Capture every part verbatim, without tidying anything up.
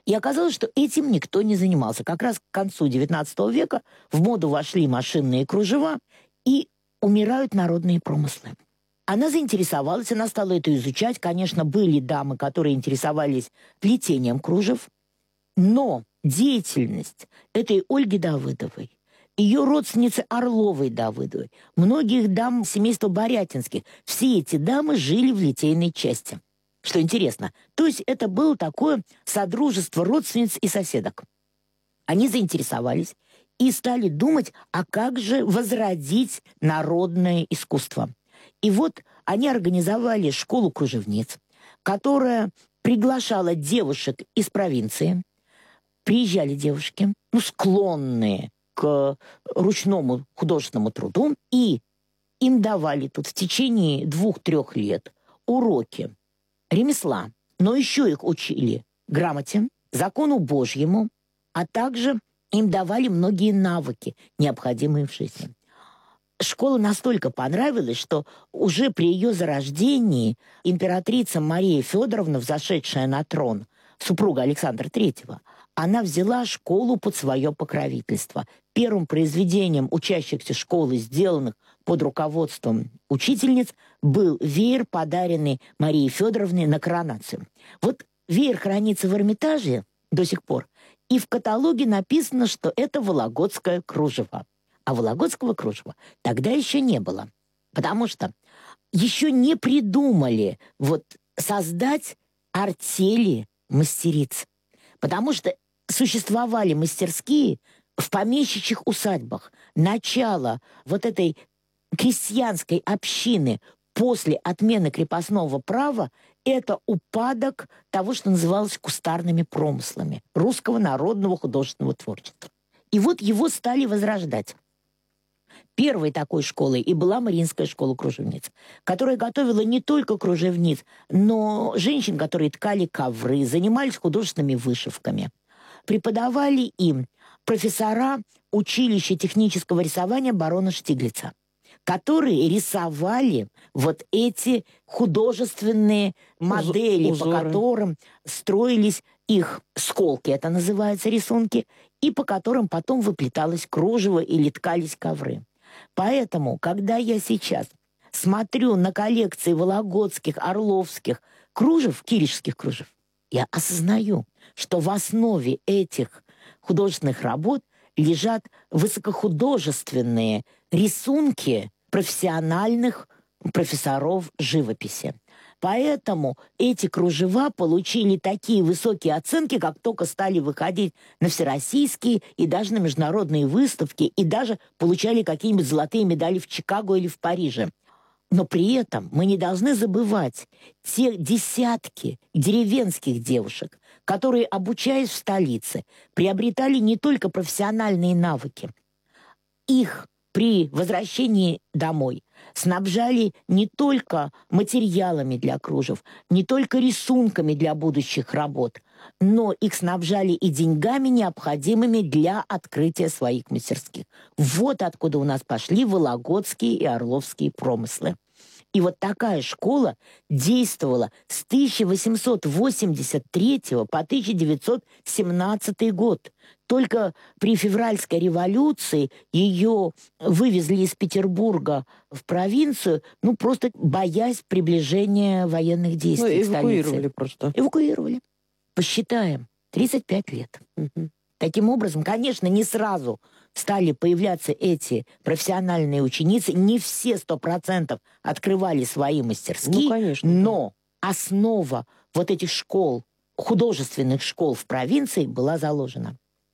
И оказалось, что этим никто не занимался. Как раз к концу девятнадцатого века в моду вошли машинные кружева и умирают народные промыслы. Она заинтересовалась, она стала это изучать. Конечно, были дамы, которые интересовались плетением кружев, но деятельность этой Ольги Давыдовой, ее родственницы Орловой Давыдовой, многих дам семейства Борятинских, все эти дамы жили в литейной части. Что интересно, то есть это было такое содружество родственниц и соседок. Они заинтересовались и стали думать, а как же возродить народное искусство. И вот они организовали школу кружевниц, которая приглашала девушек из провинции. Приезжали девушки, ну, склонные к ручному художественному труду, и им давали тут в течение двух-трех лет уроки ремесла, но еще их учили грамоте, закону Божьему, а также им давали многие навыки, необходимые в жизни. Школа настолько понравилась, что уже при ее зарождении императрица Мария Федоровна, взошедшая на трон, супруга Александра Третьего, она взяла школу под свое покровительство. Первым произведением учащихся школы, сделанных под руководством учительниц, был веер, подаренный Марии Федоровне на коронацию. Вот веер хранится в Эрмитаже до сих пор, и в каталоге написано, что это вологодское кружево. А вологодского кружева тогда еще не было, потому что еще не придумали вот создать артели мастериц, потому что существовали мастерские в помещичьих усадьбах. Начало вот этой крестьянской общины после отмены крепостного права – это упадок того, что называлось кустарными промыслами русского народного художественного творчества. И вот его стали возрождать. Первой такой школой и была Мариинская школа кружевниц, которая готовила не только кружевниц, но женщин, которые ткали ковры, занимались художественными вышивками. Преподавали им профессора училища технического рисования барона Штиглица, которые рисовали вот эти художественные модели, Узоры. по которым строились их сколки, это называется, рисунки, и по которым потом выплеталось кружево или ткались ковры. Поэтому, когда я сейчас смотрю на коллекции вологодских, орловских кружев, киришских кружев, я осознаю, что в основе этих художественных работ лежат высокохудожественные рисунки профессиональных профессоров живописи. Поэтому эти кружева получили такие высокие оценки, как только стали выходить на всероссийские и даже на международные выставки, и даже получали какие-нибудь золотые медали в Чикаго или в Париже. Но при этом мы не должны забывать те десятки деревенских девушек, которые, обучаясь в столице, приобретали не только профессиональные навыки. Их при возвращении домой снабжали не только материалами для кружев, не только рисунками для будущих работ, но их снабжали и деньгами, необходимыми для открытия своих мастерских. Вот откуда у нас пошли вологодские и орловские промыслы. И вот такая школа действовала с тысяча восемьсот восемьдесят третьего по тысяча девятьсот семнадцатый год. Только при февральской революции ее вывезли из Петербурга в провинцию, ну, просто боясь приближения военных действий. Ну, эвакуировали просто. Эвакуировали. Посчитаем. тридцать пять лет. Угу. Таким образом, конечно, не сразу стали появляться эти профессиональные ученицы. Не все сто процентов открывали свои мастерские, ну, конечно, но основа вот этих школ, художественных школ в провинции была заложена.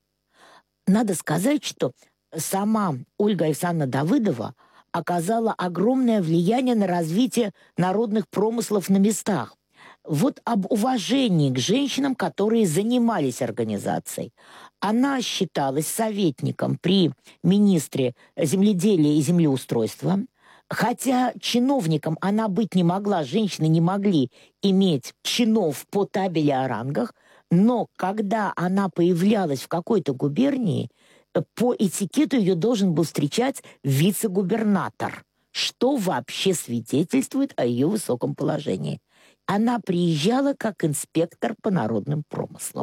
Надо сказать, что сама Ольга Александровна Давыдова оказала огромное влияние на развитие народных промыслов на местах. Вот об уважении к женщинам, которые занимались организацией. Она считалась советником при министре земледелия и землеустройства. Хотя чиновником она быть не могла, женщины не могли иметь чинов по табели о рангах, но когда она появлялась в какой-то губернии, по этикету ее должен был встречать вице-губернатор, что вообще свидетельствует о ее высоком положении. Она приезжала как инспектор по народным промыслам.